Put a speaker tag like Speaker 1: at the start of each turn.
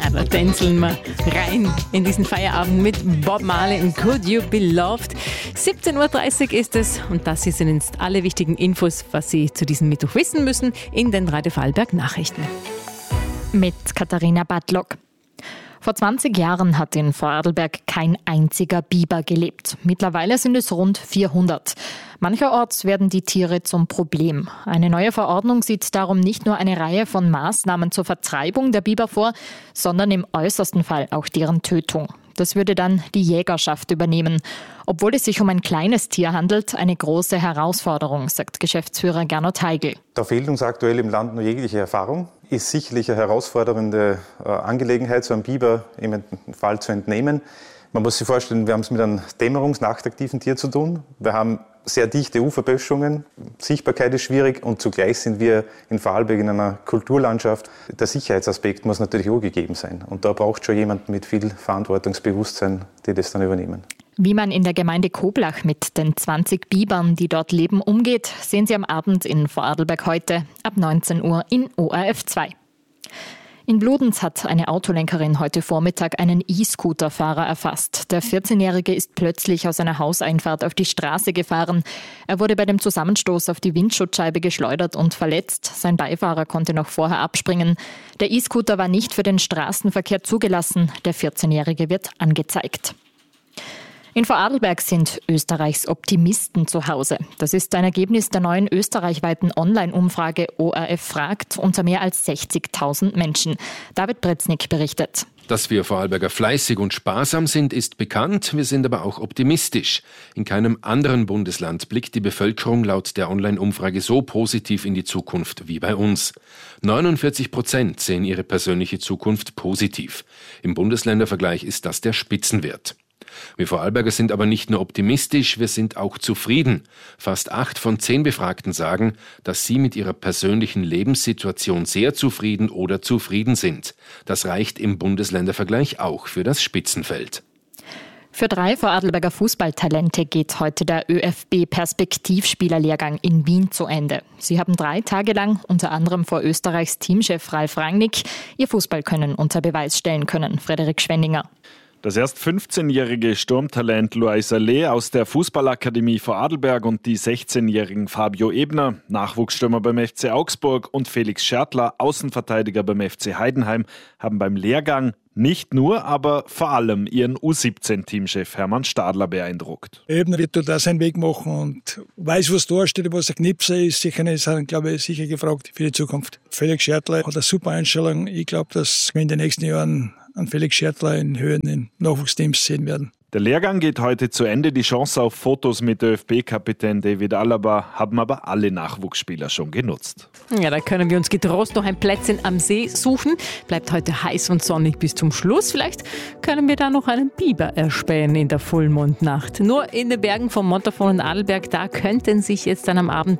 Speaker 1: da tänzeln wir rein in diesen Feierabend mit Bob Marley und Could You Be Loved. 17.30 Uhr ist es und das hier sind jetzt alle wichtigen Infos, was Sie zu diesem Mittwoch wissen müssen, in den Radio Vorarlberg Nachrichten.
Speaker 2: Mit Katharina Badlock. Vor 20 Jahren hat in Vorarlberg kein einziger Biber gelebt. Mittlerweile sind es rund 400. Mancherorts werden die Tiere zum Problem. Eine neue Verordnung sieht darum nicht nur eine Reihe von Maßnahmen zur Vertreibung der Biber vor, sondern im äußersten Fall auch deren Tötung. Das würde dann die Jägerschaft übernehmen. Obwohl es sich um ein kleines Tier handelt, eine große Herausforderung, sagt Geschäftsführer Gernot Heigl.
Speaker 3: Da fehlt uns aktuell im Land nur jegliche Erfahrung. Ist sicherlich eine herausfordernde Angelegenheit, so einem Biber im Fall zu entnehmen. Man muss sich vorstellen, wir haben es mit einem dämmerungsnachtaktiven Tier zu tun. Wir haben sehr dichte Uferböschungen, Sichtbarkeit ist schwierig und zugleich sind wir in Vorarlberg in einer Kulturlandschaft. Der Sicherheitsaspekt muss natürlich auch gegeben sein. Und da braucht schon jemand mit viel Verantwortungsbewusstsein, die das dann übernehmen.
Speaker 2: Wie man in der Gemeinde Koblach mit den 20 Bibern, die dort leben, umgeht, sehen Sie am Abend in Vorarlberg heute ab 19 Uhr in ORF 2. In Bludenz hat eine Autolenkerin heute Vormittag einen E-Scooter-Fahrer erfasst. Der 14-Jährige ist plötzlich aus einer Hauseinfahrt auf die Straße gefahren. Er wurde bei dem Zusammenstoß auf die Windschutzscheibe geschleudert und verletzt. Sein Beifahrer konnte noch vorher abspringen. Der E-Scooter war nicht für den Straßenverkehr zugelassen. Der 14-Jährige wird angezeigt. In Vorarlberg sind Österreichs Optimisten zu Hause. Das ist ein Ergebnis der neuen österreichweiten Online-Umfrage ORF fragt unter mehr als 60.000 Menschen. David Breznik berichtet.
Speaker 4: Dass wir Vorarlberger fleißig und sparsam sind, ist bekannt. Wir sind aber auch optimistisch. In keinem anderen Bundesland blickt die Bevölkerung laut der Online-Umfrage so positiv in die Zukunft wie bei uns. 49% sehen ihre persönliche Zukunft positiv. Im Bundesländervergleich ist das der Spitzenwert. Wir Vorarlberger sind aber nicht nur optimistisch, wir sind auch zufrieden. Fast 8 von 10 Befragten sagen, dass sie mit ihrer persönlichen Lebenssituation sehr zufrieden oder zufrieden sind. Das reicht im Bundesländervergleich auch für das Spitzenfeld.
Speaker 2: Für 3 Vorarlberger Fußballtalente geht heute der ÖFB-Perspektivspielerlehrgang in Wien zu Ende. Sie haben 3 Tage lang, unter anderem vor Österreichs Teamchef Ralf Rangnick, ihr Fußballkönnen unter Beweis stellen können. Frederik Schwendinger.
Speaker 5: Das erst 15-jährige Sturmtalent Loïs Allais aus der Fußballakademie Vorarlberg und die 16-jährigen Fabio Ebner, Nachwuchsstürmer beim FC Augsburg, und Felix Schertler, Außenverteidiger beim FC Heidenheim, haben beim Lehrgang nicht nur, aber vor allem ihren U17-Teamchef Hermann Stadler beeindruckt.
Speaker 6: Ebner wird da seinen Weg machen und weiß, was da steht, was der Knipse ist. Sicher sicher gefragt für die Zukunft. Felix Schertler hat eine super Einstellung. Ich glaube, dass wir in den nächsten Jahren an Felix Schertler in Höhen in Nachwuchsteams sehen werden.
Speaker 5: Der Lehrgang geht heute zu Ende. Die Chance auf Fotos mit ÖFB-Kapitän David Alaba haben aber alle Nachwuchsspieler schon genutzt.
Speaker 1: Ja, da können wir uns getrost noch ein Plätzchen am See suchen. Bleibt heute heiß und sonnig bis zum Schluss. Vielleicht können wir da noch einen Biber erspähen in der Vollmondnacht. Nur in den Bergen von Montafon und Adelberg, da könnten sich jetzt dann am Abend